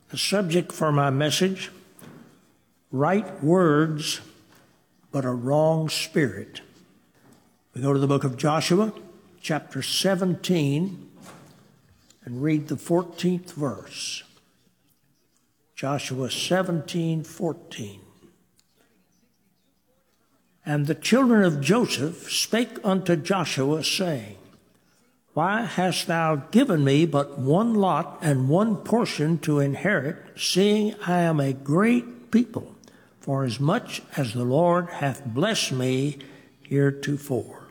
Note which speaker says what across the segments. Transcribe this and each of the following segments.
Speaker 1: The subject for my message, right words, but a wrong spirit. We go to the book of Joshua, chapter 17, and read the 14th verse. Joshua 17:14. And the children of Joseph spake unto Joshua, saying, Why hast thou given me but one lot and one portion to inherit, seeing I am a great people, for as much as the Lord hath blessed me heretofore?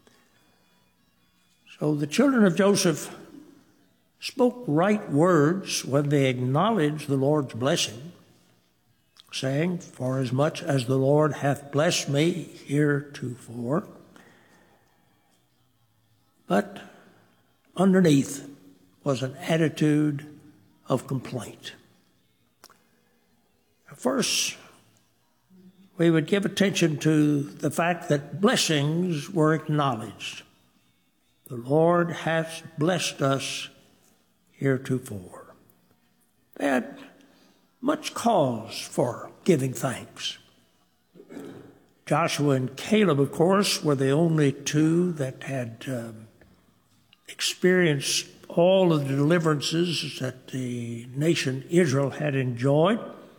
Speaker 1: So the children of Joseph spoke right words when they acknowledged the Lord's blessing, saying, For as much as the Lord hath blessed me heretofore. But underneath was an attitude of complaint. First, we would give attention to the fact that blessings were acknowledged. The Lord hath blessed us heretofore. They had much cause for giving thanks. Joshua and Caleb, of course, were the only two that had experienced all of the deliverances that the nation Israel had enjoyed.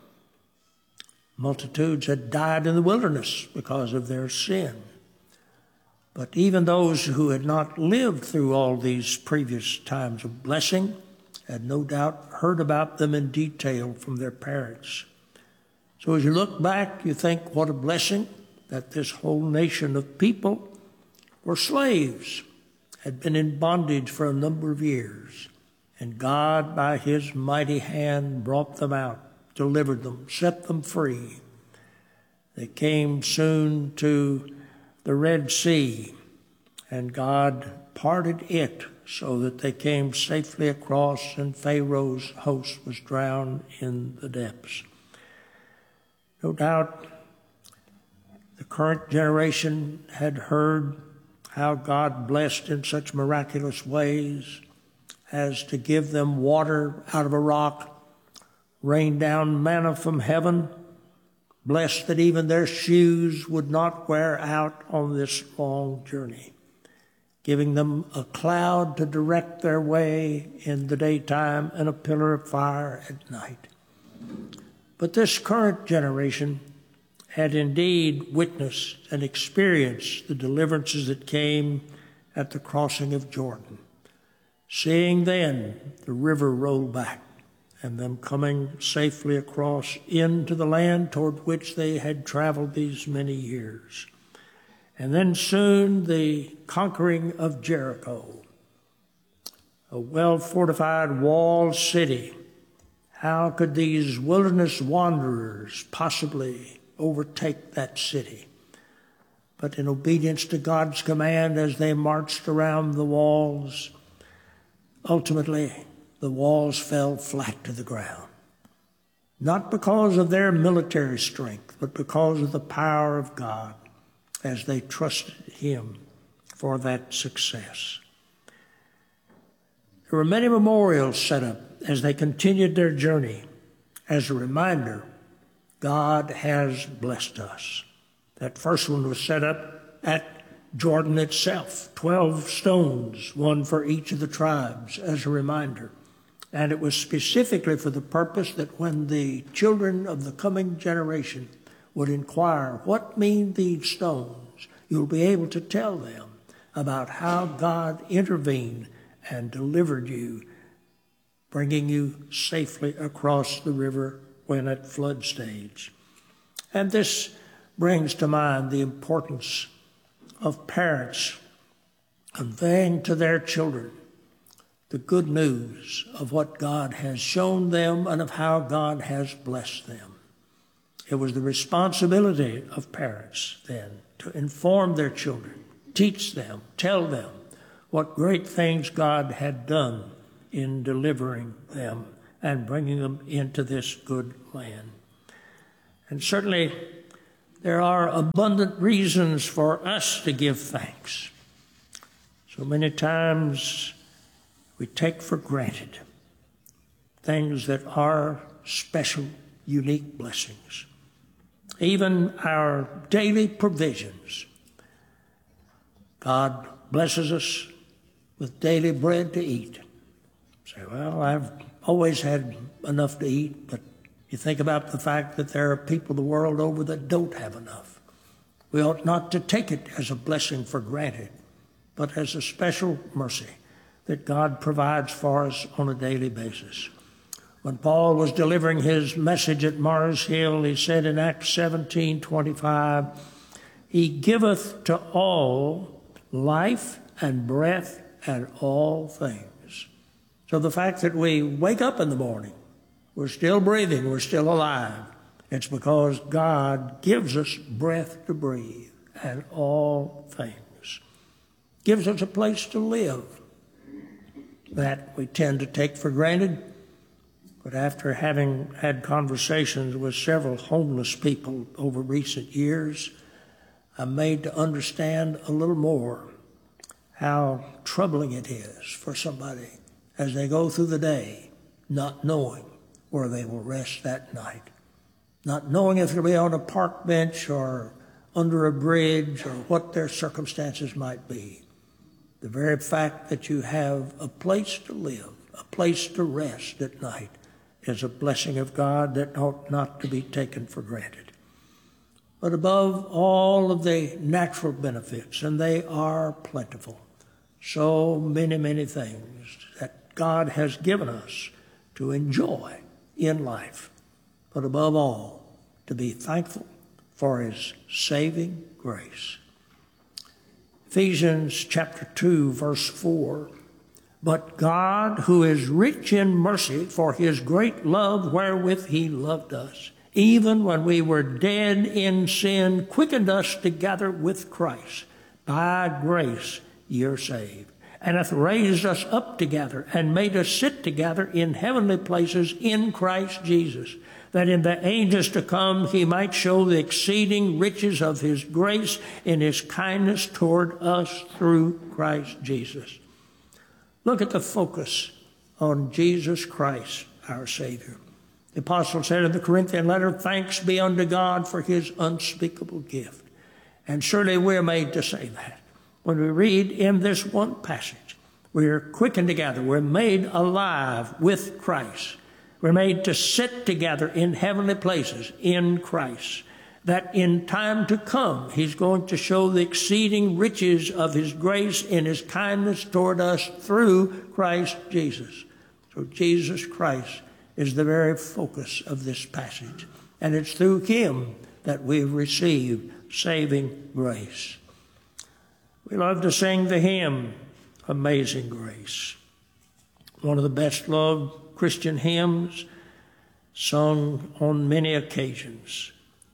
Speaker 1: Multitudes had died in the wilderness because of their sin. But even those who had not lived through all these previous times of blessing had no doubt heard about them in detail from their parents. So as you look back, you think, what a blessing that this whole nation of people were slaves, had been in bondage for a number of years, and God, by his mighty hand, brought them out, delivered them, set them free. They came soon to the Red Sea, and God parted it so that they came safely across, and Pharaoh's host was drowned in the depths. No doubt the current generation had heard how God blessed in such miraculous ways as to give them water out of a rock, rain down manna from heaven, blessed that even their shoes would not wear out on this long journey, giving them a cloud to direct their way in the daytime and a pillar of fire at night. But this current generation had indeed witnessed and experienced the deliverances that came at the crossing of Jordan, seeing then the river roll back and them coming safely across into the land toward which they had traveled these many years. And then soon the conquering of Jericho, a well-fortified walled city. How could these wilderness wanderers possibly overtake that city? But in obedience to God's command, as they marched around the walls, ultimately the walls fell flat to the ground. Not because of their military strength, but because of the power of God as they trusted him for that success. There were many memorials set up as they continued their journey as a reminder God has blessed us. That first one was set up at Jordan itself, 12 stones, one for each of the tribes, as a reminder. And it was specifically for the purpose that when the children of the coming generation would inquire, what mean these stones? You'll be able to tell them about how God intervened and delivered you, bringing you safely across the river when at flood stage. And this brings to mind the importance of parents conveying to their children the good news of what God has shown them and of how God has blessed them. It was the responsibility of parents then to inform their children, teach them, tell them what great things God had done in delivering them and bringing them into this good land. And certainly there are abundant reasons for us to give thanks. So many times we take for granted things that are special, unique blessings. Even our daily provisions. God blesses us with daily bread to eat. Say, well, I've always had enough to eat, but you think about the fact that there are people the world over that don't have enough. We ought not to take it as a blessing for granted, but as a special mercy that God provides for us on a daily basis. When Paul was delivering his message at Mars Hill, he said in Acts 17:25, He giveth to all life and breath and all things. So the fact that we wake up in the morning, we're still breathing, we're still alive, it's because God gives us breath to breathe and all things. Gives us a place to live that we tend to take for granted. But after having had conversations with several homeless people over recent years, I'm made to understand a little more how troubling it is for somebody as they go through the day not knowing where they will rest that night, not knowing if they'll be on a park bench or under a bridge or what their circumstances might be. The very fact that you have a place to live, a place to rest at night, is a blessing of God that ought not to be taken for granted. But above all of the natural benefits, and they are plentiful, so many, many things that God has given us to enjoy in life, but above all, to be thankful for His saving grace. Ephesians chapter 2, verse 4, But God, who is rich in mercy, for His great love wherewith He loved us, even when we were dead in sin, quickened us together with Christ. By grace ye are saved, and hath raised us up together, and made us sit together in heavenly places in Christ Jesus, that in the ages to come He might show the exceeding riches of His grace in His kindness toward us through Christ Jesus. Look at the focus on Jesus Christ, our Savior. The apostle said in the Corinthian letter, Thanks be unto God for His unspeakable gift. And surely we're made to say that. When we read in this one passage, we're quickened together. We're made alive with Christ. We're made to sit together in heavenly places in Christ. That in time to come, He's going to show the exceeding riches of His grace in His kindness toward us through Christ Jesus. So Jesus Christ is the very focus of this passage. And it's through Him that we've received saving grace. We love to sing the hymn, Amazing Grace. One of the best loved Christian hymns, sung on many occasions.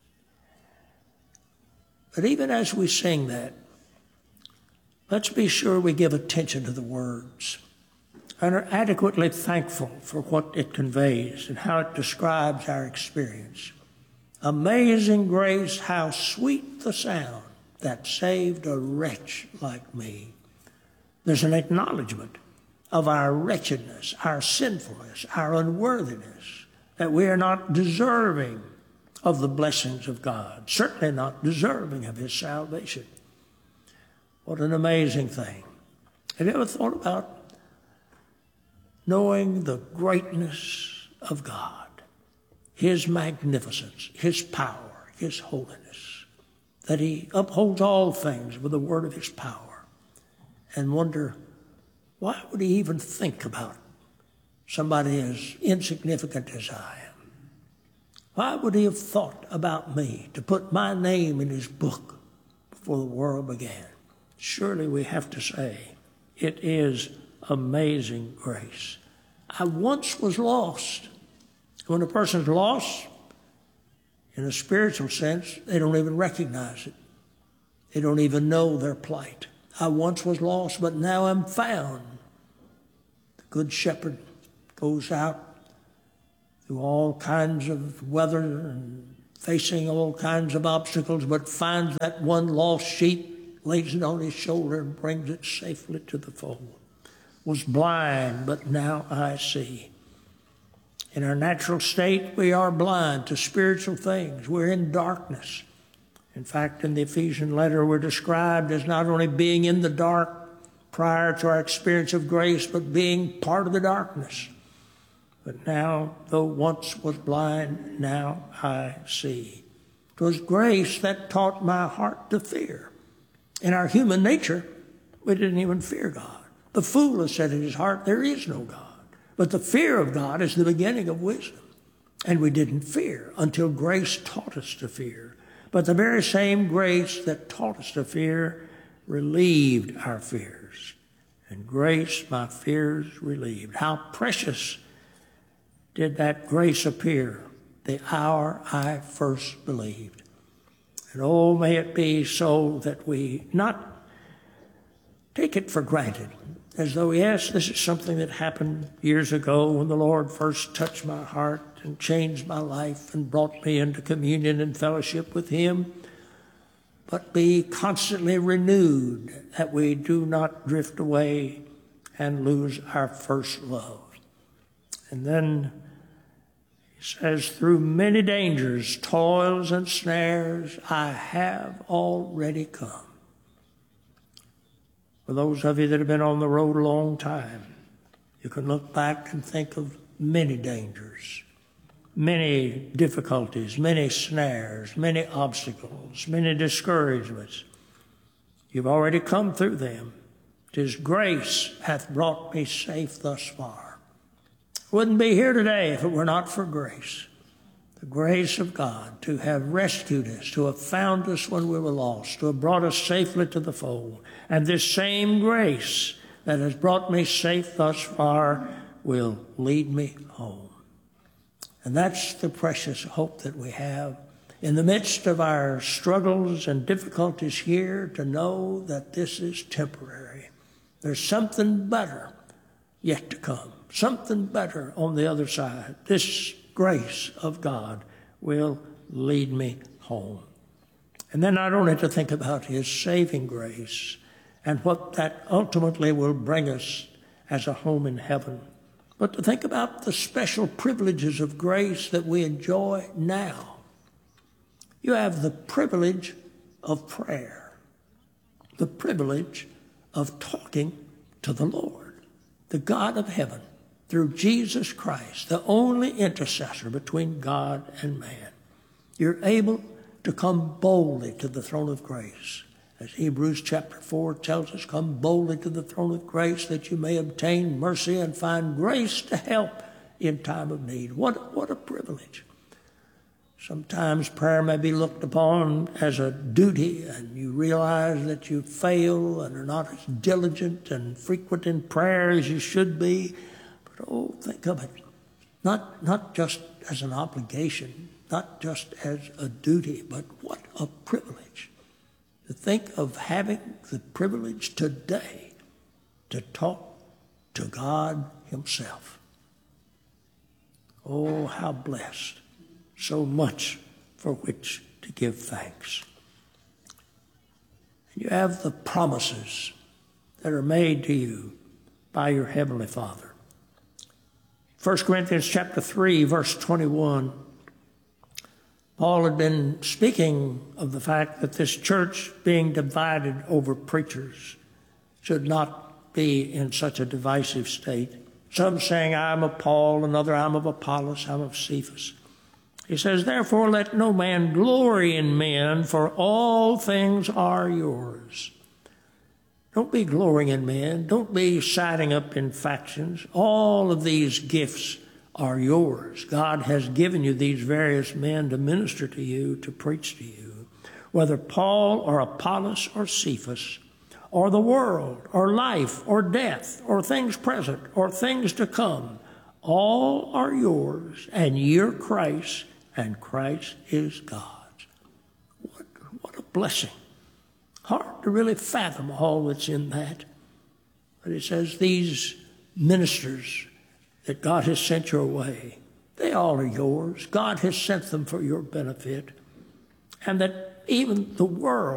Speaker 1: But even as we sing that, let's be sure we give attention to the words and are adequately thankful for what it conveys and how it describes our experience. Amazing grace, how sweet the sound that saved a wretch like me. There's an acknowledgement of our wretchedness, our sinfulness, our unworthiness, that we are not deserving of the blessings of God, certainly not deserving of His salvation. What an amazing thing. Have you ever thought about knowing the greatness of God, His magnificence, His power, His holiness, that He upholds all things with the word of His power, and wonder, why would He even think about somebody as insignificant as I am? Why would He have thought about me to put my name in His book before the world began? Surely we have to say, it is amazing grace. I once was lost. When a person's lost, in a spiritual sense, they don't even recognize it. They don't even know their plight. I once was lost, but now I'm found. The Good Shepherd goes out through all kinds of weather and facing all kinds of obstacles, but finds that one lost sheep, lays it on his shoulder and brings it safely to the fold. Was blind, but now I see. In our natural state, we are blind to spiritual things. We're in darkness. In fact, in the Ephesian letter, we're described as not only being in the dark prior to our experience of grace, but being part of the darkness. But now, though once was blind, now I see. 'Twas grace that taught my heart to fear. In our human nature, we didn't even fear God. The fool has said in his heart, there is no God. But the fear of God is the beginning of wisdom. And we didn't fear until grace taught us to fear. But the very same grace that taught us to fear relieved our fears. And grace my fears relieved. How precious did that grace appear the hour I first believed. And oh, may it be so that we not take it for granted, as though, yes, this is something that happened years ago when the Lord first touched my heart and changed my life and brought me into communion and fellowship with Him, but be constantly renewed, that we do not drift away and lose our first love. And then he says, through many dangers, toils, and snares, I have already come. For those of you that have been on the road a long time, you can look back and think of many dangers, many difficulties, many snares, many obstacles, many discouragements. You've already come through them. 'Tis grace hath brought me safe thus far. Wouldn't be here today if it were not for grace. The grace of God to have rescued us, to have found us when we were lost, to have brought us safely to the fold. And this same grace that has brought me safe thus far will lead me home. And that's the precious hope that we have in the midst of our struggles and difficulties here, to know that this is temporary. There's something better yet to come, something better on the other side. This grace of God will lead me home. And then not only to think about His saving grace and what that ultimately will bring us as a home in heaven, but to think about the special privileges of grace that we enjoy now. You have the privilege of prayer, the privilege of talking to the Lord, the God of heaven, through Jesus Christ, the only intercessor between God and man. You're able to come boldly to the throne of grace. As Hebrews chapter 4 tells us, come boldly to the throne of grace that you may obtain mercy and find grace to help in time of need. What a privilege. Sometimes prayer may be looked upon as a duty, and you realize that you fail and are not as diligent and frequent in prayer as you should be. But oh, think of it, not just as an obligation, not just as a duty, but what a privilege. To think of having the privilege today to talk to God Himself. Oh, how blessed. So much for which to give thanks. And you have the promises that are made to you by your Heavenly Father. 1 Corinthians chapter 3, verse 21, Paul had been speaking of the fact that this church being divided over preachers should not be in such a divisive state. Some saying, I'm of Paul, another, I'm of Apollos, I'm of Cephas. He says, therefore let no man glory in men, for all things are yours. Don't be glorying in men. Don't be siding up in factions. All of these gifts are yours. God has given you these various men to minister to you, to preach to you. Whether Paul or Apollos or Cephas, or the world, or life, or death, or things present, or things to come, all are yours, and you're Christ, and Christ is God's. What a blessing. Hard to really fathom all that's in that. But it says these ministers that God has sent your way, they all are yours. God has sent them for your benefit. And that even the world